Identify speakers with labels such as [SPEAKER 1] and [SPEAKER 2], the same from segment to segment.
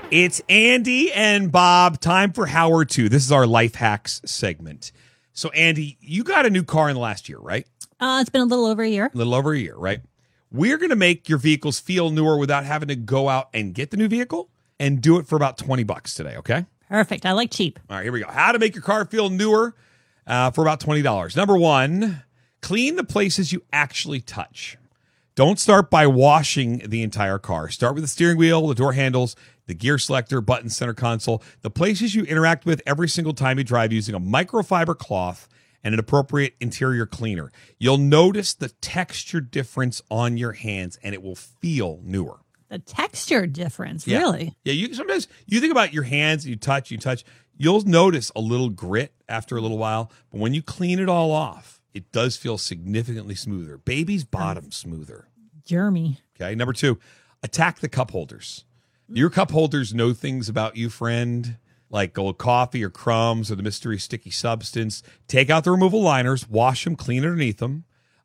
[SPEAKER 1] It's Andy and Bob. Time for How To. This is our Life Hacks segment. So, Andy, you got a new car in the last year, right?
[SPEAKER 2] It's been a little over a year.
[SPEAKER 1] A little over a year, right? We're going to make your vehicles feel newer without having to go out and get the new vehicle and do it for about $20 today, okay?
[SPEAKER 2] Perfect. I like cheap.
[SPEAKER 1] All right, here we go. How to make your car feel newer for about $20. Number one, clean the places you actually touch. Don't start by washing the entire car. Start with the steering wheel, the door handles, the gear selector, button, center console, the places you interact with every single time you drive using a microfiber cloth and an appropriate interior cleaner. You'll notice the texture difference on your hands, and it will feel newer.
[SPEAKER 2] The texture difference,
[SPEAKER 1] Yeah.
[SPEAKER 2] really?
[SPEAKER 1] Yeah, sometimes you think about your hands, you touch, you'll notice a little grit after a little while, but when you clean it all off, it does feel significantly smoother. Baby's bottom smoother.
[SPEAKER 2] Jeremy.
[SPEAKER 1] Okay, number two, attack the cup holders. Your cup holders know things about you, friend, like old coffee or crumbs or the mystery sticky substance. Take out the removal liners, wash them, clean underneath them.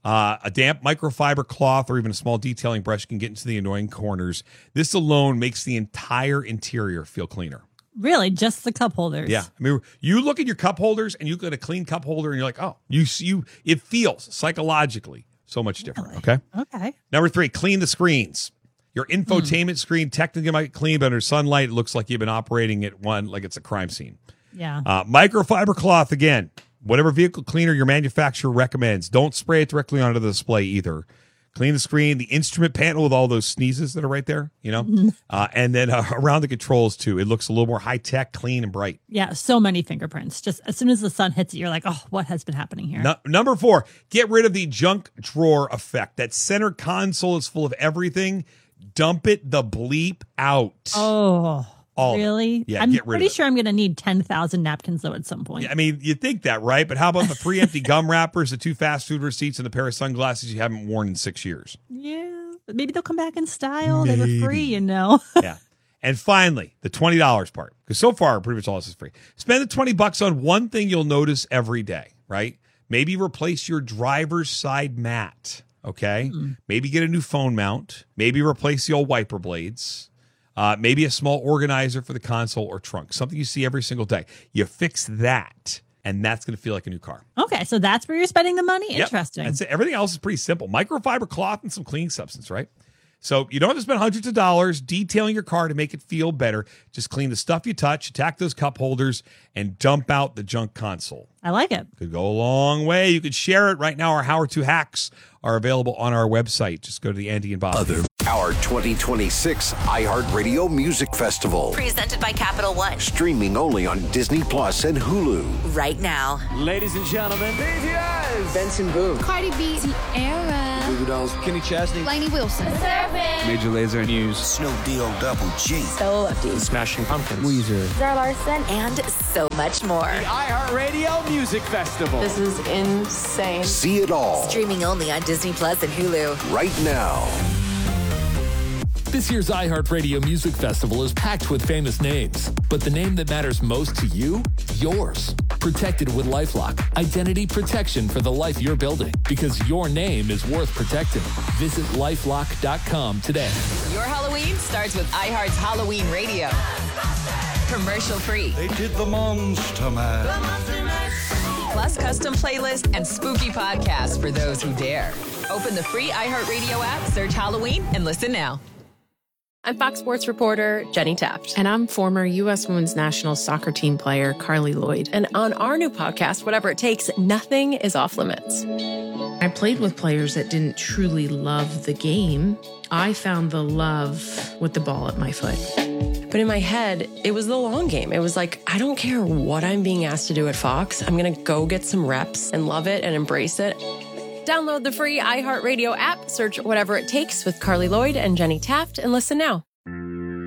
[SPEAKER 1] A damp microfiber cloth or even a small detailing brush can get into the annoying corners. This alone makes the entire interior feel cleaner.
[SPEAKER 2] Really? Just the cup holders?
[SPEAKER 1] Yeah. I mean, you look at your cup holders and you get a clean cup holder and you're like, oh, it feels psychologically so much different. Okay.
[SPEAKER 2] Okay.
[SPEAKER 1] Number three, clean the screens. Your infotainment screen technically might clean, but under sunlight, it looks like you've been operating at one like it's a crime scene.
[SPEAKER 2] Yeah.
[SPEAKER 1] Microfiber cloth, again, whatever vehicle cleaner your manufacturer recommends. Don't spray it directly onto the display either. Clean the screen, the instrument panel with all those sneezes that are right there, and then around the controls too. It looks a little more high-tech, clean, and bright.
[SPEAKER 2] Yeah, so many fingerprints. Just as soon as the sun hits it, you're like, oh, what has been happening here?
[SPEAKER 1] Number four, get rid of the junk drawer effect. That center console is full of everything. Dump it the bleep out.
[SPEAKER 2] Oh, really?
[SPEAKER 1] Yeah,
[SPEAKER 2] I'm
[SPEAKER 1] get rid
[SPEAKER 2] pretty
[SPEAKER 1] of it.
[SPEAKER 2] sure I'm going to need 10,000 napkins, though, at some point.
[SPEAKER 1] Yeah, I mean, you think that, right? But how about the 3 empty gum wrappers, the 2 fast food receipts, and the pair of sunglasses you haven't worn in 6 years?
[SPEAKER 2] Yeah, but maybe they'll come back in style. They were free,
[SPEAKER 1] Yeah. And finally, the $20 part. Because so far, pretty much all this is free. Spend the $20 on one thing you'll notice every day, right? Maybe replace your driver's side mat, okay? Maybe get a new phone mount. Maybe replace the old wiper blades. Maybe a small organizer for the console or trunk. Something you see every single day. You fix that, and that's going to feel like a new car.
[SPEAKER 2] Okay, so that's where you're spending the money?
[SPEAKER 1] Yep.
[SPEAKER 2] Interesting.
[SPEAKER 1] That's it. Everything else is pretty simple. Microfiber cloth and some cleaning substance, right? So you don't have to spend hundreds of dollars detailing your car to make it feel better. Just clean the stuff you touch, attack those cup holders, and dump out the junk console.
[SPEAKER 2] I like it.
[SPEAKER 1] Could go a long way. You could share it right now. Our How To hacks are available on our website. Just go to the Andy and Bob.
[SPEAKER 3] Our 2026 iHeartRadio Music Festival.
[SPEAKER 4] Presented by Capital One.
[SPEAKER 3] Streaming only on Disney Plus and Hulu.
[SPEAKER 4] Right now.
[SPEAKER 5] Ladies and gentlemen, BTS.
[SPEAKER 6] Benson Boone.
[SPEAKER 7] Cardi B. Sierra.
[SPEAKER 6] Kenny Chesney.
[SPEAKER 7] Lainey Wilson.
[SPEAKER 5] Major Lazer News.
[SPEAKER 3] Snoop D-O Double G.
[SPEAKER 7] Stella Lefty.
[SPEAKER 5] Smashing Pumpkins.
[SPEAKER 6] Weezer.
[SPEAKER 7] Zara Larson.
[SPEAKER 4] And so much more.
[SPEAKER 5] iHeartRadio Music Festival.
[SPEAKER 7] This is insane.
[SPEAKER 3] See it all
[SPEAKER 4] Streaming only on Disney Plus and Hulu.
[SPEAKER 3] right now.
[SPEAKER 8] This year's iHeartRadio Music Festival is packed with famous names, but the name that matters most to you, yours. Protected with LifeLock. Identity protection for the life you're building, because your name is worth protecting. Visit LifeLock.com today.
[SPEAKER 9] Your Halloween starts with iHeart's Halloween Radio. Commercial free.
[SPEAKER 3] They did the Monster Mash.
[SPEAKER 9] Plus custom playlist and spooky podcasts for those who dare. Open the free iHeartRadio app, search Halloween, and listen now.
[SPEAKER 10] I'm Fox Sports reporter Jenny Taft.
[SPEAKER 11] And I'm former U.S. Women's National Soccer Team player Carly Lloyd.
[SPEAKER 10] And on our new podcast, Whatever It Takes, nothing is off limits.
[SPEAKER 11] I played with players that didn't truly love the game. I found the love with the ball at my foot.
[SPEAKER 10] But in my head, it was the long game. It was like, I don't care what I'm being asked to do at Fox. I'm going to go get some reps and love it and embrace it. Download the free iHeartRadio app, search Whatever It Takes with Carly Lloyd and Jenny Taft, and listen now.